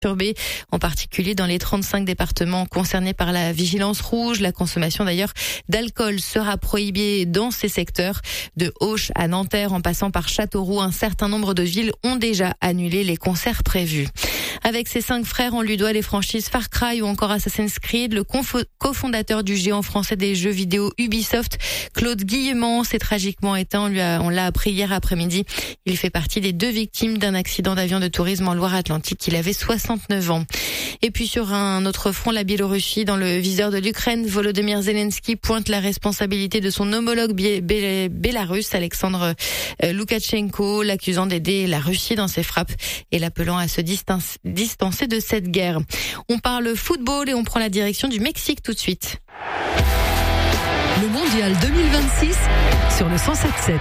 perturbée, en particulier dans les 35 départements concernés par la vigilance rouge. La consommation d'ailleurs d'alcool sera prohibée dans ces secteurs. De Auch à Nanterre en passant par Châteauroux, un certain nombre de villes ont déjà annulé les concerts prévus. Avec ses 5 frères, on lui doit les franchises Far Cry ou encore Assassin's Creed. Le cofondateur du géant français des jeux vidéo Ubisoft, Claude Guillemont, s'est tragiquement éteint. On l'a appris hier après-midi. Il fait partie des 2 victimes d'un accident d'avion de tourisme en Loire-Atlantique. Il avait 69 ans. Et puis sur un autre front, la Biélorussie, dans le viseur de l'Ukraine, Volodymyr Zelensky pointe la responsabilité de son homologue bélarusse, Alexandre Loukachenko, l'accusant d'aider la Russie dans ses frappes et l'appelant à se distancer de cette guerre. On parle football et on prend la direction du Mexique tout de suite. Le Mondial 2026 sur le 107.7.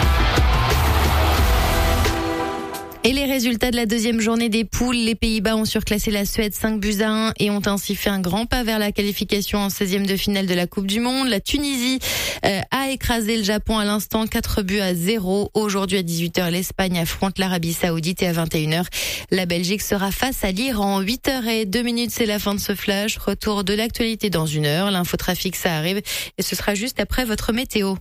Et les résultats de la 2e journée des poules, les Pays-Bas ont surclassé la Suède 5-1 et ont ainsi fait un grand pas vers la qualification en 16e de finale de la Coupe du Monde. La Tunisie a écrasé le Japon à l'instant 4-0. Aujourd'hui à 18h, l'Espagne affronte l'Arabie Saoudite et à 21h, la Belgique sera face à l'Iran. 8h02, c'est la fin de ce flash. Retour de l'actualité dans 1 heure. L'infotrafic, ça arrive et ce sera juste après votre météo.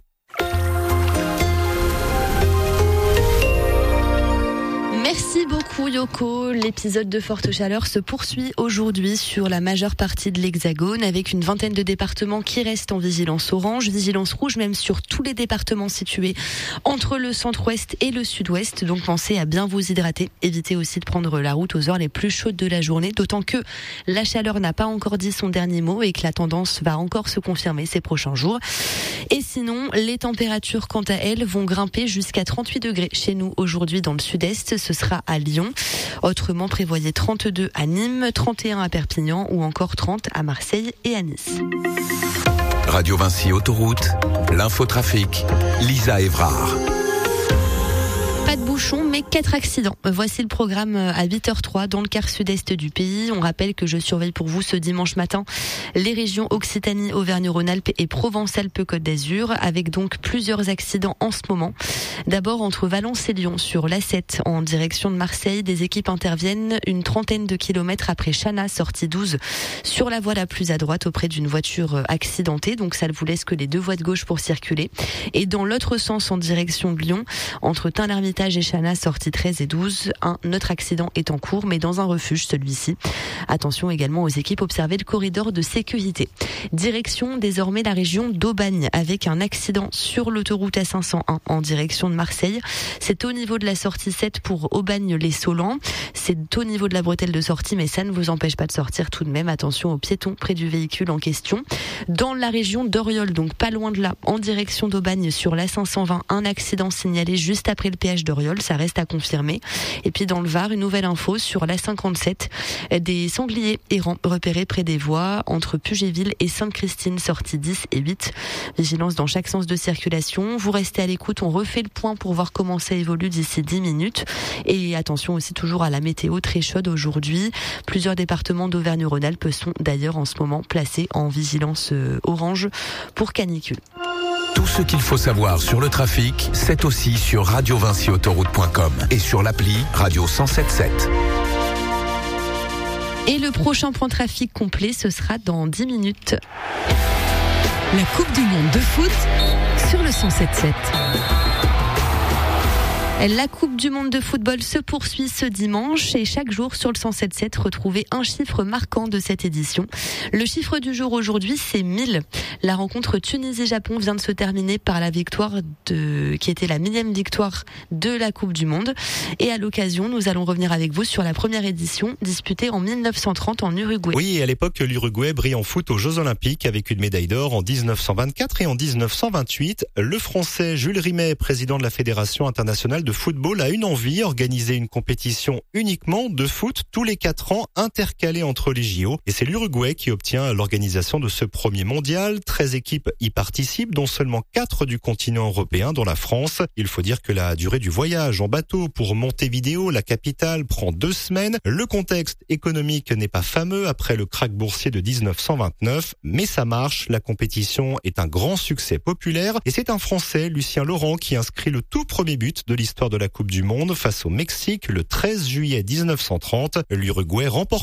Merci beaucoup Yoko. L'épisode de forte chaleur se poursuit aujourd'hui sur la majeure partie de l'Hexagone avec une vingtaine de départements qui restent en vigilance orange, vigilance rouge même sur tous les départements situés entre le centre-ouest et le sud-ouest. Donc pensez à bien vous hydrater. Évitez aussi de prendre la route aux heures les plus chaudes de la journée, d'autant que la chaleur n'a pas encore dit son dernier mot et que la tendance va encore se confirmer ces prochains jours. Et sinon, les températures quant à elles vont grimper jusqu'à 38 degrés chez nous aujourd'hui dans le sud-est. Ce sera à Lyon. Autrement, prévoyez 32 à Nîmes, 31 à Perpignan ou encore 30 à Marseille et à Nice. Radio Vinci Autoroute, l'infotrafic, Lisa Évrard. Pas de bouchons, mais 4 accidents. Voici le programme à 8h03 dans le quart sud-est du pays. On rappelle que je surveille pour vous ce dimanche matin les régions Occitanie, Auvergne-Rhône-Alpes et Provence-Alpes-Côte d'Azur, avec donc plusieurs accidents en ce moment. D'abord, entre Valence et Lyon, sur l'A7, en direction de Marseille, des équipes interviennent une trentaine de kilomètres après Chana, sortie 12, sur la voie la plus à droite auprès d'une voiture accidentée. Donc ça ne vous laisse que les 2 voies de gauche pour circuler. Et dans l'autre sens, en direction de Lyon, entre Tain-l'Hermitage et Chana, sortie 13 et 12, un autre accident est en cours, mais dans un refuge, celui-ci. Attention également aux équipes, observez le corridor de sécurité. Direction désormais la région d'Aubagne, avec un accident sur l'autoroute A501 en direction de Marseille. C'est au niveau de la sortie 7 pour Aubagne-les-Solans. C'est au niveau de la bretelle de sortie, mais ça ne vous empêche pas de sortir tout de même. Attention aux piétons près du véhicule en question. Dans la région d'Oriol, donc pas loin de là, en direction d'Aubagne, sur l'A520, un accident signalé juste après le péage d'Oriol, ça reste à confirmer. Et puis dans le Var, une nouvelle info sur l'A57, des sangliers errants repérés près des voies entre Pugéville et Sainte-Christine, sorties 10 et 8. Vigilance dans chaque sens de circulation. Vous restez à l'écoute, on refait le point pour voir comment ça évolue d'ici 10 minutes. Et attention aussi toujours à la météo très chaude aujourd'hui. Plusieurs départements d'Auvergne-Rhône-Alpes sont d'ailleurs en ce moment placés en vigilance orange pour canicule. Tout ce qu'il faut savoir sur le trafic, c'est aussi sur radiovinciautoroute.com et sur l'appli Radio 107.7. Et le prochain point trafic complet, ce sera dans 10 minutes. La Coupe du Monde de foot sur le 107.7. La Coupe du Monde de football se poursuit ce dimanche et chaque jour sur le 107.7, retrouvez un chiffre marquant de cette édition. Le chiffre du jour aujourd'hui, c'est 1000. La rencontre Tunisie-Japon vient de se terminer par la victoire qui était la 1000e victoire de la Coupe du Monde. Et à l'occasion, nous allons revenir avec vous sur la première édition disputée en 1930 en Uruguay. Oui, à l'époque, l'Uruguay brille en foot aux Jeux Olympiques avec une médaille d'or en 1924 et en 1928. Le Français Jules Rimet, président de la Fédération internationale de football, a une envie, organiser une compétition uniquement de foot tous les 4 ans, intercalée entre les JO. Et c'est l'Uruguay qui obtient l'organisation de ce premier mondial. 13 équipes y participent, dont seulement 4 du continent européen, dont la France. Il faut dire que la durée du voyage en bateau pour Montevideo, la capitale, prend 2 semaines. Le contexte économique n'est pas fameux après le krach boursier de 1929, mais ça marche. La compétition est un grand succès populaire et c'est un Français, Lucien Laurent, qui inscrit le tout premier but de l'histoire l'histoire de la Coupe du Monde face au Mexique le 13 juillet 1930. L'Uruguay remporte